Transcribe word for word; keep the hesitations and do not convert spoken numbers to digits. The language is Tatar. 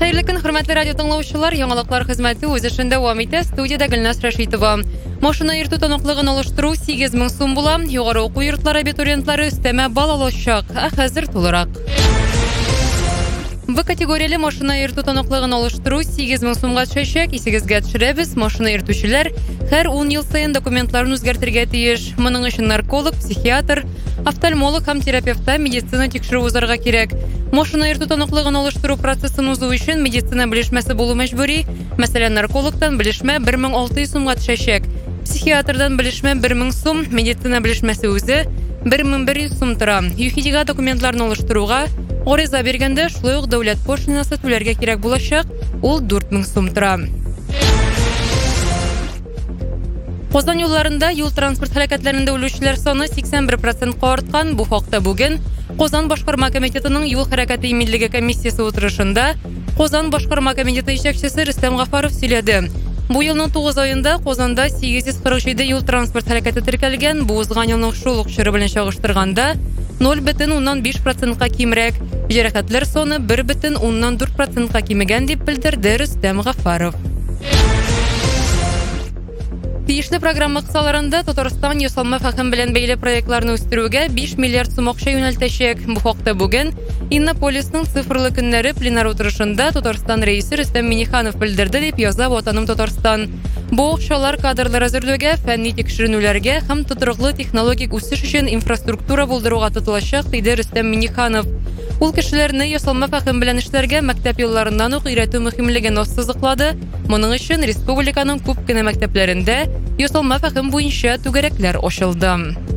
Хәерле көн, хөрмәтле радио тыңлаучылар, яңалыклар хезмәте үз эшен дәвам итә. Студиядә Гөлнас Рәшитова. Машина йөртү таныклыгын алыштыру сигез мең сум була. Югары уку йортлары абитуриентлары өстәмә бал алачак. Ә хәзер тулырак. Б категорияле машина йөртү таныклыгын алыштыру сигез мең сумга төшәчәк. Исегезгә төшерәбез, машина йөртүчеләр һәр ун ел саен документларын үзгәртергә тиеш. Моның өчен нарколог, психиатр, офтальмолог һәм терапевтта медицина тикшерү узарга кирәк. Машина йөртү таныклыгын алыштыру процессын узу өчен медицина белешмәсе булу мәҗбүри. Мәсәлән, наркологтан белешмә бер мең алты йөз сумга төшәчәк. Психиатрдан белешмә бер мең сум, медицина белешмәсе үзе бер мең бер йөз сум тора. ЮХИДига документларны алыштыруга гариза биргәндә шулай ук дәүләт пошлинасы түләргә кирәк булачак. Ул дүрт мең сум тора. Казан юлларында юл транспорт һәлакәтләрендә үлүчеләр саны сиксән бер процентка арткан. Бу хакта бүген Казан башкарма комитетының юл хәрәкәте иминлеге комиссиясе утырышында Казан башкарма комитеты җитәкчесе Рөстәм Гафаров сөйләде. Бу елның тугыз аенда Казанда сигез йөз кырык җиде юл транспорт һәлакәте теркәлгән. Бу узган елның шул ук чоры белән чагыштырганда ноль бөтен уннан биш процентка кимрәк. Җәрәхәтләр саны бер бөтен уннан дүрт процентка кимегән дип белдерде Рөстәм Гафаров. Тиешле программа кысаларында Татарстан ясалма фәһем белән бәйле проектларны үстерүгә биш миллиард сум акча юнәлтәчәк. Бу хакта бүген Иннополисның цифрлы көннәре пленар утырышында Татарстан рәисе Рөстәм Миңнеханов белдерде дип яза Ватаным Татарстан. Бу акчалар кадрлар әзерләүгә, фәнни тикшеренүләргә һәм тотрыклы технологик үсеш өчен инфраструктура булдыруга тотылачак, диде Рөстәм Миңнеханов. Ул кешеләрне ясалма фәһем белән эшләргә мәктәп елларыннан ук өйрәтү мөһимлеген ассызыклады. Моның өчен республиканың күп кенә мәктәпләрендә ясалма фәһем буенча түгәрәкләр ачылды.